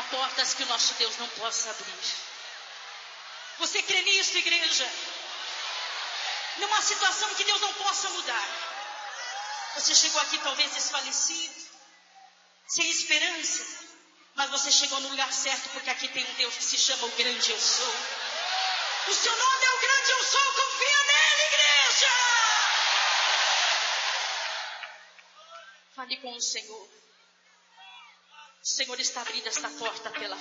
portas que o nosso Deus não possa abrir. Você crê nisso, igreja? Numa situação que Deus não possa mudar. Você chegou aqui talvez desfalecido, sem esperança, mas você chegou no lugar certo, porque aqui tem um Deus que se chama o grande eu sou. O seu nome é o grande eu sou, confia nele, igreja! Fale com o Senhor. O Senhor está abrindo esta porta pela